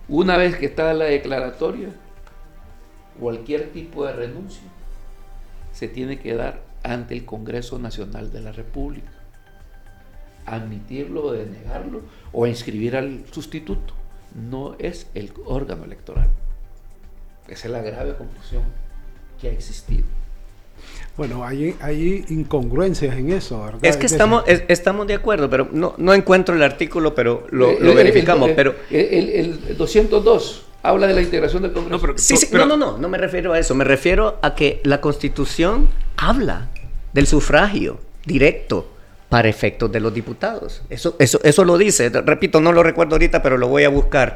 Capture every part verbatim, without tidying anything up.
Una vez que está la declaratoria, cualquier tipo de renuncia se tiene que dar ante el Congreso Nacional de la República. Admitirlo o denegarlo o inscribir al sustituto. No es el órgano electoral. Esa es la grave confusión que ha existido. Bueno, hay, hay incongruencias en eso, ¿verdad? Es que es estamos, es, estamos de acuerdo, pero no, no encuentro el artículo, pero lo, el, lo el, verificamos. El, pero el, el, el doscientos dos habla de la integración del Congreso. No, pero, sí, sí, pero, no, no, no, no me refiero a eso. Me refiero a que la Constitución habla del sufragio directo para efectos de los diputados. Eso, eso, eso lo dice. Repito, no lo recuerdo ahorita, pero lo voy a buscar.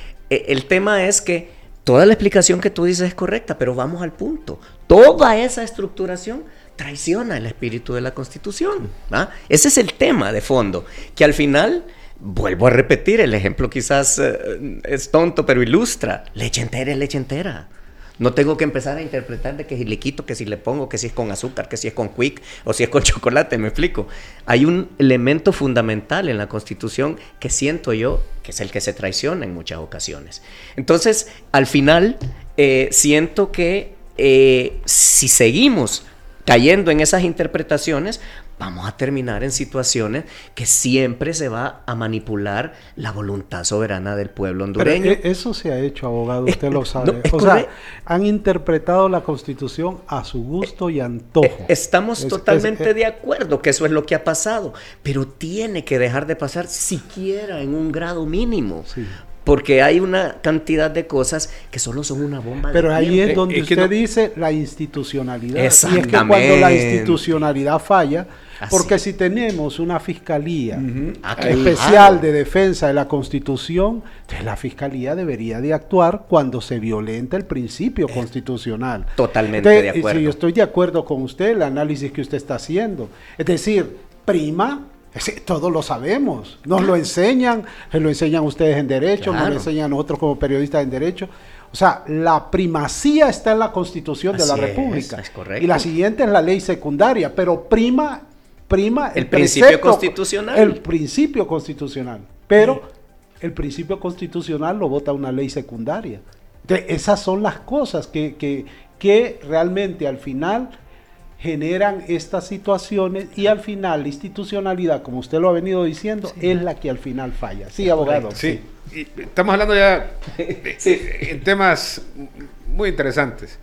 El tema es que toda la explicación que tú dices es correcta, pero vamos al punto. Toda esa estructuración traiciona el espíritu de la Constitución, ¿ah? Ese es el tema de fondo, que al final, vuelvo a repetir, el ejemplo quizás eh, es tonto, pero ilustra. Leche entera es leche entera. No tengo que empezar a interpretar de que si le quito, que si le pongo, que si es con azúcar, que si es con quick o si es con chocolate, me explico. Hay un elemento fundamental en la Constitución que siento yo que es el que se traiciona en muchas ocasiones. Entonces, al final, eh, siento que eh, si seguimos cayendo en esas interpretaciones, vamos a terminar en situaciones que siempre se va a manipular la voluntad soberana del pueblo hondureño. Pero eso se ha hecho, abogado, usted es, lo sabe. No, o sea, han interpretado la Constitución a su gusto y antojo. Estamos es, totalmente es, es, de acuerdo que eso es lo que ha pasado, pero tiene que dejar de pasar siquiera en un grado mínimo. Sí. Porque hay una cantidad de cosas que solo son una bomba Pero de ahí tiempo. es donde es usted no... dice la institucionalidad. Exactamente. Y es que cuando la institucionalidad falla, Así. porque si tenemos una fiscalía uh-huh. ah, especial claro. de defensa de la Constitución, entonces la fiscalía debería de actuar cuando se violenta el principio eh, constitucional. Totalmente entonces, de acuerdo. Si yo estoy de acuerdo con usted, el análisis que usted está haciendo. Es decir, prima... Todos lo sabemos, nos lo enseñan, se lo enseñan ustedes en Derecho, claro. nos lo enseñan nosotros como periodistas en Derecho. O sea, la primacía está en la Constitución Así de la República. Es, es correcto. Y la siguiente es la ley secundaria, pero prima, prima el, el principio precepto, constitucional. El principio constitucional. Pero sí. el principio constitucional lo vota una ley secundaria. Entonces, esas son las cosas que, que, que realmente al final generan estas situaciones y al final la institucionalidad, como usted lo ha venido diciendo, sí. es la que al final falla. Sí, abogado. Sí, sí. Y estamos hablando ya de, sí. en temas muy interesantes.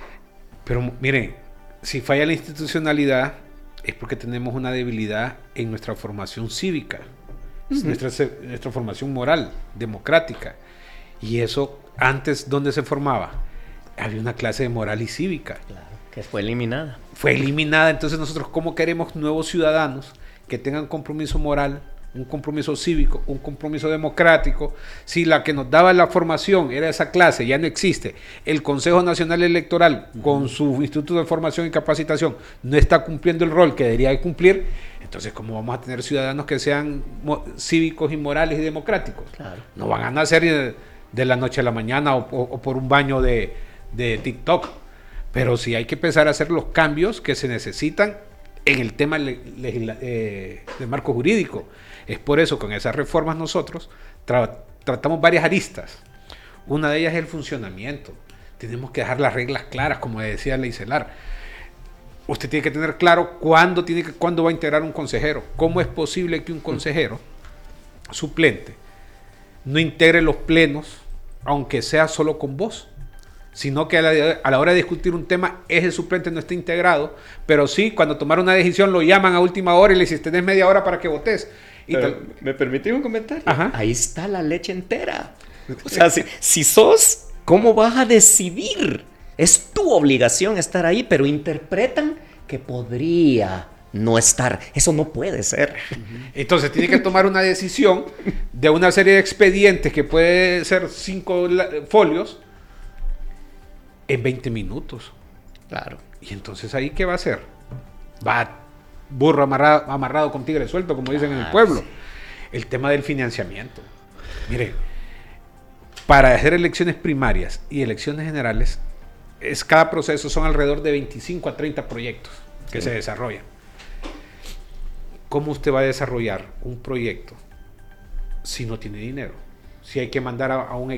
Pero miren, si falla la institucionalidad es porque tenemos una debilidad en nuestra formación cívica, uh-huh. nuestra, nuestra formación moral, democrática. Y eso, antes, ¿dónde se formaba? Había una clase de moral y cívica. Claro. Que fue eliminada. Fue eliminada, entonces nosotros ¿cómo queremos nuevos ciudadanos que tengan compromiso moral, un compromiso cívico, un compromiso democrático? Si la que nos daba la formación era esa clase, ya no existe. El Consejo Nacional Electoral, uh-huh. con su Instituto de Formación y Capacitación, no está cumpliendo el rol que debería de cumplir. Entonces, ¿cómo vamos a tener ciudadanos que sean mo- cívicos y morales y democráticos? Claro. No van a nacer de, de la noche a la mañana o, o, o por un baño de, de TikTok. Pero sí hay que empezar a hacer los cambios que se necesitan en el tema le, le, eh, de marco jurídico. Es por eso que con esas reformas nosotros tra- tratamos varias aristas. Una de ellas es el funcionamiento. Tenemos que dejar las reglas claras, como decía Leicelar. Usted tiene que tener claro cuándo, tiene que, cuándo va a integrar un consejero. ¿Cómo es posible que un consejero suplente no integre los plenos, aunque sea solo con voz? Sino que a la, a la hora de discutir un tema, ese suplente no está integrado, pero sí, cuando tomaron una decisión lo llaman a última hora y le dicen, tenés media hora para que votes. Y tal... ¿Me permitís un comentario? Ajá. Ahí está la leche entera. O sea, si, si sos, ¿cómo vas a decidir? Es tu obligación estar ahí, pero interpretan que podría no estar. Eso no puede ser. Entonces tiene que tomar una decisión de una serie de expedientes que puede ser cinco folios, en veinte minutos. Claro. Y entonces ahí, ¿qué va a hacer? Va burro amarrado, amarrado con tigre suelto, como dicen ah, en el pueblo. Sí. El tema del financiamiento. Mire, para hacer elecciones primarias y elecciones generales, es, cada proceso son alrededor de veinticinco a treinta proyectos que sí. se desarrollan. ¿Cómo usted va a desarrollar un proyecto si no tiene dinero? Si hay que mandar a, a un